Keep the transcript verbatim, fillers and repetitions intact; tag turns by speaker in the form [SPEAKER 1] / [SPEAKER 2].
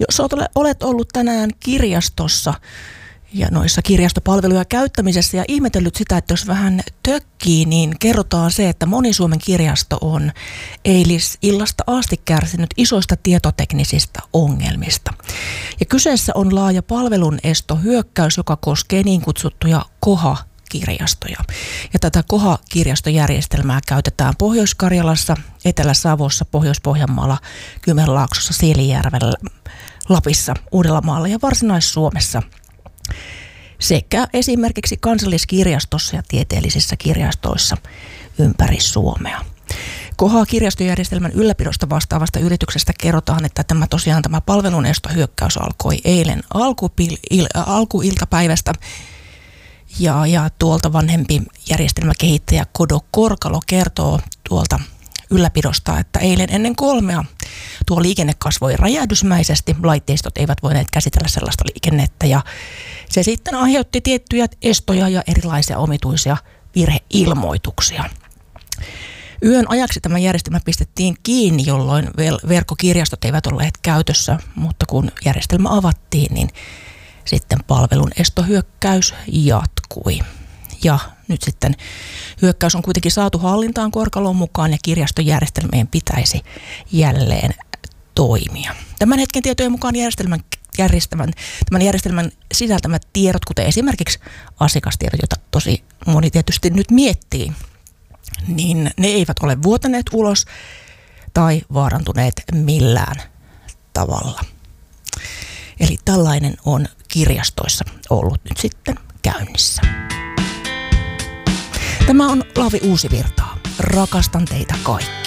[SPEAKER 1] Jos olet ollut tänään kirjastossa ja noissa kirjastopalveluja käyttämisessä ja ihmetellyt sitä, että jos vähän tökkii, niin kerrotaan se, että moni Suomen kirjasto on eilisillasta asti kärsinyt isoista tietoteknisistä ongelmista. Ja kyseessä on laaja palvelun estohyökkäys, joka koskee niin kutsuttuja KOHA-kirjastoja. Ja tätä KOHA-kirjastojärjestelmää käytetään Pohjois-Karjalassa, Etelä-Savossa, Pohjois-Pohjanmaalla, Kymenlaaksossa, Siilinjärvellä, Lapissa, Uudellamaalla ja Varsinais-Suomessa sekä esimerkiksi Kansalliskirjastossa ja tieteellisissä kirjastoissa ympäri Suomea. KOHA-kirjastojärjestelmän ylläpidosta vastaavasta yrityksestä kerrotaan, että tämä tosiaan tämä palvelunestohyökkäys alkoi eilen alkupil, il, alkuiltapäivästä ja, ja tuolta vanhempi järjestelmäkehittäjä Kodo Korkalo kertoo tuolta ylläpidosta, että eilen ennen kolmea tuo liikenne kasvoi räjähdysmäisesti. Laitteistot eivät voineet käsitellä sellaista liikennettä ja se sitten aiheutti tiettyjä estoja ja erilaisia omituisia virheilmoituksia. Yön ajaksi tämä järjestelmä pistettiin kiinni, jolloin verkkokirjastot eivät olleet käytössä, mutta kun järjestelmä avattiin, niin sitten palvelun estohyökkäys jatkui. Ja nyt sitten hyökkäys on kuitenkin saatu hallintaan Korkalon mukaan ja kirjastojärjestelmien pitäisi jälleen toimia. Tämän hetken tietojen mukaan järjestelmän, järjestelmän, tämän järjestelmän sisältämät tiedot, kuten esimerkiksi asiakastiedot, joita tosi moni tietysti nyt miettii, niin ne eivät ole vuotaneet ulos tai vaarantuneet millään tavalla. Eli tällainen on kirjastoissa ollut nyt sitten käynnissä. Tämä on Laavi Uusivirtaa. Rakastan teitä kaikkia.